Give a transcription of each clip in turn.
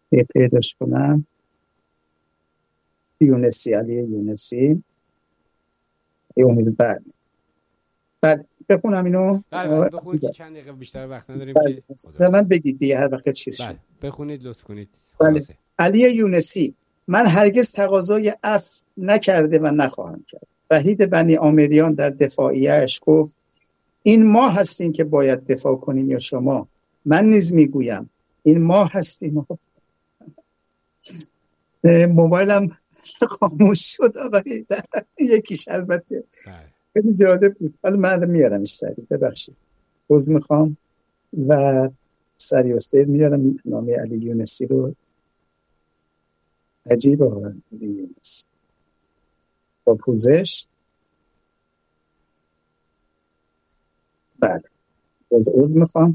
پیداش کنم. یونسی، علی یونسی. امید بعد بخونم اینو. بله بخونید که چند دقیقه بیشتر وقت نداریم که به من بگید دیگه هر وقت چیز شد. بخونید لطف کنید. بله. علی یونسی: من هرگز تقاضای عفو نکرده و نخواهم کرد. وحید بنی آمریان در دفاعیه‌اش گفت این ما هستیم که باید دفاع کنیم یا شما؟ من نیز میگویم این ما هستیم. موبایلم خاموش شد آقای یکیش البته خیلی جالب بود. حالا من میارمش سریع، ببخشید عذر میخوام و سریع و سیر میارم نام علی یونسی رو. عجیب آقای علی یونسی با پوزش. بله عذر میخوام.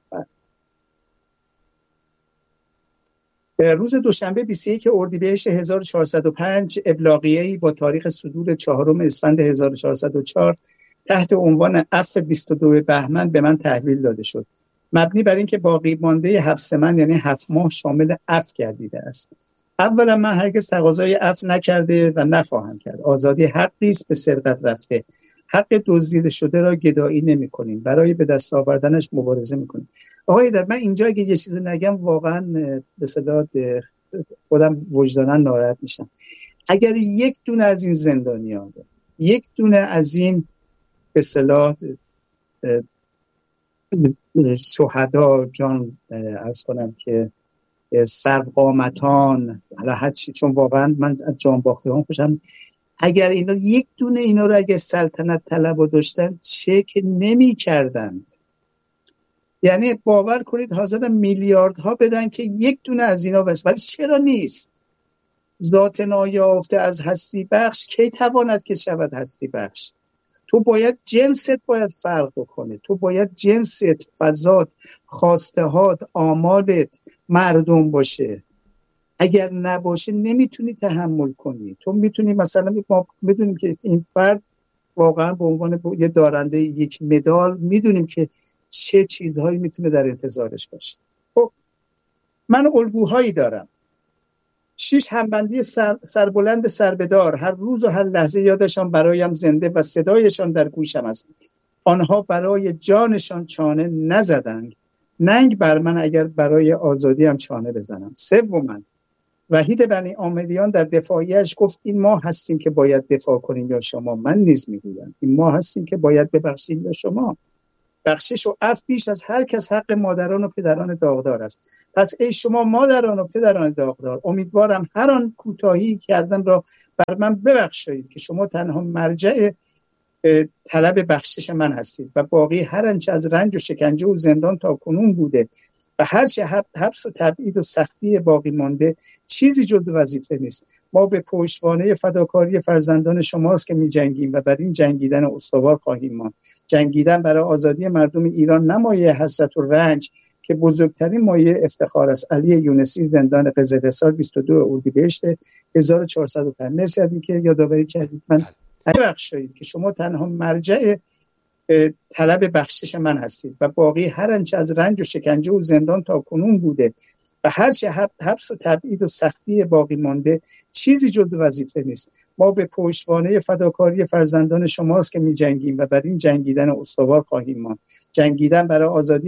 روز دوشنبه 21 اردیبهشت 1405 ابلاغیه‌ای با تاریخ صدور 4 اسفند 1404 تحت عنوان عفو 22 بهمن به من تحویل داده شد، مبنی بر اینکه باقی مانده حبس من یعنی 7 ماه شامل عفو گردیده است. اولا من هرگز تقاضای عفو نکرده و نخواهم کرد. آزادی حقی است به سرقت رفته. حق دزدیده شده را گدایی نمی‌کنیم، برای به دست آوردنش مبارزه می‌کنیم. آقای در من اینجا اگه یه چیزی نگم واقعا به اصطلاح خودم وجدانا ناراحت میشم. اگر یک دونه از این زندانیان، یک دونه از این به اصطلاح شهدا جان عرض کنم که سرقامتان، حالا هر چی، چون واقعا من از جان باختگان خوشم، اگر اینا یک دونه اینا رو اگه سلطنت طلب داشتن چک نمی کردند. یعنی باور کنید حاضر میلیاردها بدن که یک دونه از اینا بشه، ولی چرا نیست؟ ذات نایافته از هستی بخش کی تواند که شود هستی بخش؟ تو باید جنست باید فرق بکنه، تو باید جنست، فضات، خواستهات، آمالت مردم باشه. اگر نباشه نمیتونی تحمل کنی. تو میتونی مثلا ما میدونیم که این فرد واقعا به عنوان یه دارنده یک مدال میدونیم که چه چیزهایی میتونه در انتظارش باشه. خب من الگوهایی دارم. 6 همبندی سربلند سربدار هر روز و هر لحظه یادشان برایم زنده و صدایشان در گوشم است. آنها برای جانشان چانه نزدند، ننگ بر من اگر برای آزادی هم چانه بزنم. سوماً وحید بنی آمریان در دفاعیش گفت این ما هستیم که باید دفاع کنیم یا شما؟ من نیز میگویم این ما هستیم که باید ببخشیم یا شما؟ بخشش و عفو بیش از هر کس حق مادران و پدران داغدار است. پس ای شما مادران و پدران داغدار، امیدوارم هر آن کوتاهی کردن را بر من ببخشید که شما تنها مرجع طلب بخشش من هستید و باقی هر آنچه از رنج و شکنجه و زندان تا کنون بوده و هرچه حبس و تبعید و سختی باقی مانده چیزی جز وظیفه نیست. ما به پشتوانه فداکاری فرزندان شماست که می جنگیم و بر این جنگیدن استوار خواهیم ماند. جنگیدن برای آزادی مردم ایران نه مایه حسرت و رنج که بزرگترین مایه افتخار است. علی یونسی، زندان قزل‌رسال، 22 اردیبهشت 1405. مرسی از اینکه یادآوری کردید. من ببخشید که شما تنها مرجع طلب بخشش من هستید و باقی هر آنچه از رنج و شکنجه و زندان تا کنون بوده و هرچه حبس و تبعید و سختی باقی مانده چیزی جز وظیفه نیست. ما به پشتوانه فداکاری فرزندان شماست که می جنگیم و بر این جنگیدن استوار خواهیم ماند. جنگیدن برای آزادی